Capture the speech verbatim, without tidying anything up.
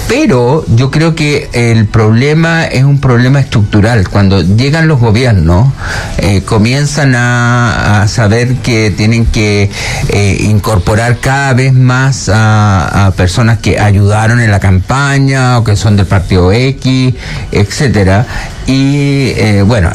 Pero yo creo que el problema es un problema estructural. Cuando llegan los gobiernos, eh, comienzan a, a saber que tienen que eh, incorporar cada vez más a, a personas que ayudaron en la campaña o que son del partido X, etcétera. Y eh, bueno,